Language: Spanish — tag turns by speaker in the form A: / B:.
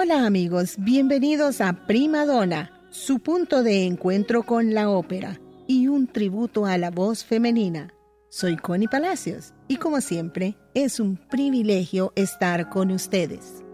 A: Hola amigos, bienvenidos a Prima Donna, su punto de encuentro con la ópera y un tributo a la voz femenina. Soy Connie Palacios y como siempre es un privilegio estar con ustedes.